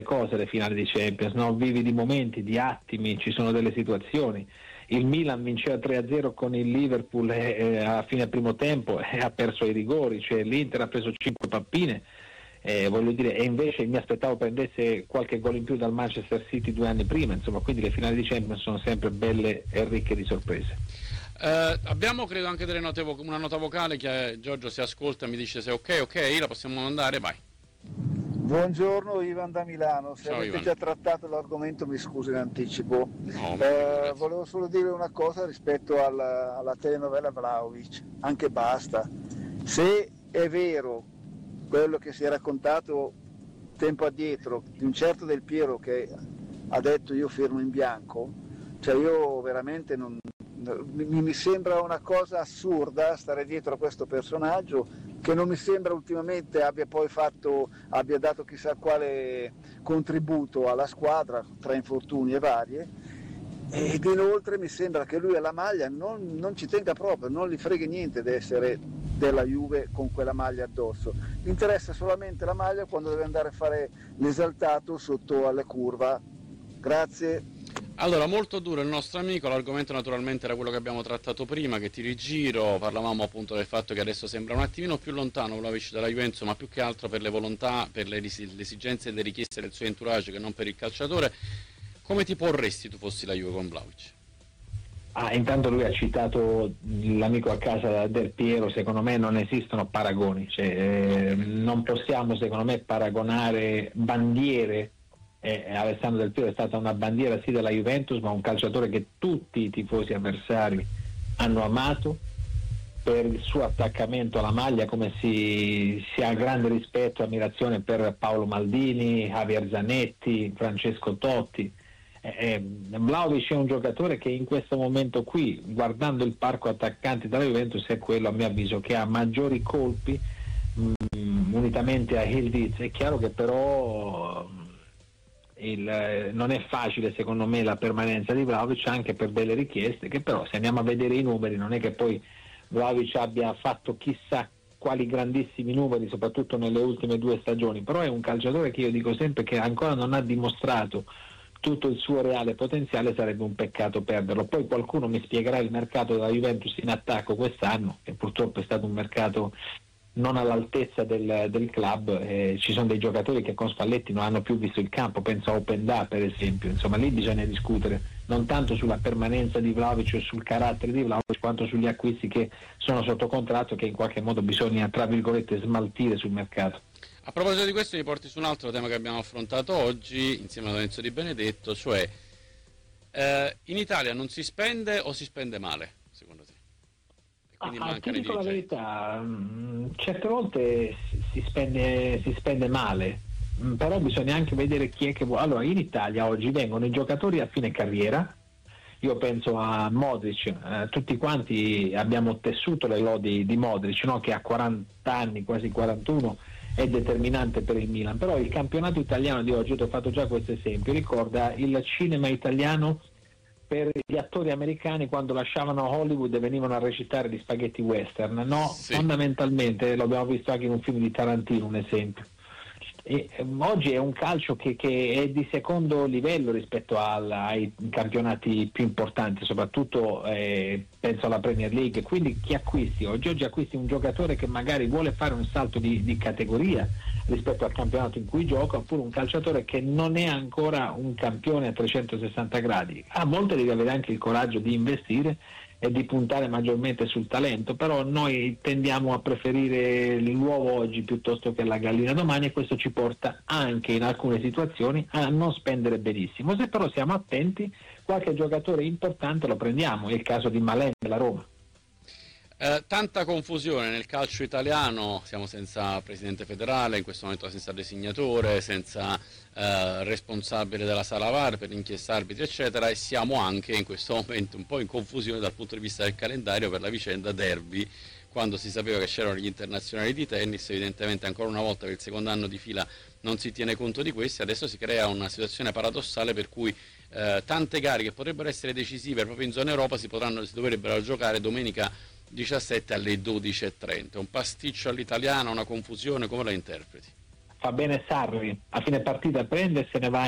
cose le finali di Champions, no? Vivi di momenti, di attimi, ci sono delle situazioni. Il Milan vinceva 3-0 con il Liverpool a fine primo tempo e ha perso i rigori, cioè l'Inter ha preso 5 pappine, voglio dire, e invece mi aspettavo prendesse qualche gol in più dal Manchester City 2 anni prima, insomma, quindi le finali di Champions sono sempre belle e ricche di sorprese. Abbiamo credo anche una nota vocale che Giorgio si ascolta e mi dice se ok, la possiamo mandare, vai. Buongiorno, Ivan da Milano. Se Ciao, avete Ivan. già trattato l'argomento mi scuso in anticipo. No, Volevo solo dire una cosa rispetto alla telenovela Vlahovic, anche basta. Se è vero quello che si è raccontato tempo addietro di un certo Del Piero che ha detto io firmo in bianco, cioè io veramente mi sembra una cosa assurda stare dietro a questo personaggio che non mi sembra ultimamente abbia dato chissà quale contributo alla squadra tra infortuni e varie, ed inoltre mi sembra che lui alla maglia non ci tenga proprio, non gli frega niente di essere della Juve con quella maglia addosso, gli interessa solamente la maglia quando deve andare a fare l'esaltato sotto alla curva. Grazie. Allora, molto duro il nostro amico, l'argomento naturalmente era quello che abbiamo trattato prima, che ti rigiro, parlavamo appunto del fatto che adesso sembra un attimino più lontano Vlahovic dalla Juventus, ma più che altro per le volontà, per le esigenze e le richieste del suo entourage che non per il calciatore. Come ti porresti tu fossi la Juve con Vlahovic? Intanto lui ha citato l'amico a casa Del Piero, secondo me non esistono paragoni, cioè, non possiamo secondo me paragonare bandiere. Alessandro Del Piero è stata una bandiera sì della Juventus, ma un calciatore che tutti i tifosi avversari hanno amato per il suo attaccamento alla maglia, come si ha grande rispetto e ammirazione per Paolo Maldini, Javier Zanetti, Francesco Totti. Vlahovic è un giocatore che in questo momento qui, guardando il parco attaccanti della Juventus, è quello a mio avviso che ha maggiori colpi unitamente a Hildiz. È chiaro che però non è facile secondo me la permanenza di Vlahovic, anche per delle richieste che però, se andiamo a vedere i numeri, non è che poi Vlahovic abbia fatto chissà quali grandissimi numeri, soprattutto nelle ultime 2 stagioni, però è un calciatore che io dico sempre che ancora non ha dimostrato tutto il suo reale potenziale, sarebbe un peccato perderlo. Poi qualcuno mi spiegherà il mercato della Juventus in attacco quest'anno, che purtroppo è stato un mercato non all'altezza del club, ci sono dei giocatori che con Spalletti non hanno più visto il campo, penso a Openda per esempio, insomma lì bisogna discutere non tanto sulla permanenza di Vlahovic o sul carattere di Vlahovic quanto sugli acquisti che sono sotto contratto, che in qualche modo bisogna tra virgolette smaltire sul mercato. A proposito di questo mi porti su un altro tema che abbiamo affrontato oggi insieme a Lorenzo Di Benedetto, cioè in Italia non si spende o si spende male, secondo te? Ti dico la verità, certe volte si spende male, però bisogna anche vedere chi è che vuole. Allora, in Italia oggi vengono i giocatori a fine carriera, io penso a Modric, tutti quanti abbiamo tessuto le lodi di Modric, no? Che a 40 anni, quasi 41, è determinante per il Milan, però il campionato italiano di oggi, io ti ho fatto già questo esempio, ricorda il cinema italiano per gli attori americani quando lasciavano Hollywood e venivano a recitare gli spaghetti western, no? Sì. Fondamentalmente, lo abbiamo visto anche in un film di Tarantino, un esempio. Oggi è un calcio che è di secondo livello rispetto ai campionati più importanti, soprattutto penso alla Premier League, quindi chi acquisti? Oggi acquisti un giocatore che magari vuole fare un salto di categoria rispetto al campionato in cui gioca, oppure un calciatore che non è ancora un campione a 360 gradi. A volte devi avere anche il coraggio di investire e di puntare maggiormente sul talento, però noi tendiamo a preferire l'uovo oggi piuttosto che la gallina domani, e questo ci porta anche in alcune situazioni a non spendere benissimo. Se però siamo attenti, qualche giocatore importante lo prendiamo, è il caso di Malén della Roma. Tanta confusione nel calcio italiano, siamo senza presidente federale, in questo momento senza designatore, senza responsabile della sala VAR per inchieste arbitri eccetera, e siamo anche in questo momento un po' in confusione dal punto di vista del calendario per la vicenda derby, quando si sapeva che c'erano gli internazionali di tennis. Evidentemente ancora una volta per il secondo anno di fila non si tiene conto di questi, adesso si crea una situazione paradossale per cui tante gare che potrebbero essere decisive proprio in zona Europa si dovrebbero giocare domenica 17 alle 12:30. Un pasticcio all'italiana, una confusione, come la interpreti? fa bene Sarri, a fine partita prende e se ne va